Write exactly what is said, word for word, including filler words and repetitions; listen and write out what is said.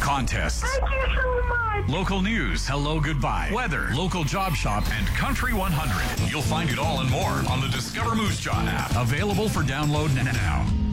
contests. Thank you so much. Local news, hello, goodbye, weather, local job shop, and Country one hundred. You'll find it all and more on the Discover Moose Jaw app. Available for download now.